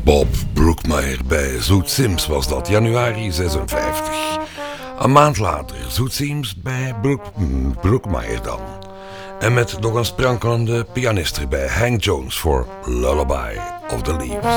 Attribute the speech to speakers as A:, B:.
A: Bob Brookmeyer bij Zoet Sims was dat, januari 56. Een maand later, Zoet Sims bij Brookmeyer dan. En met nog een sprankelende pianist erbij, Hank Jones voor Lullaby of the Leaves.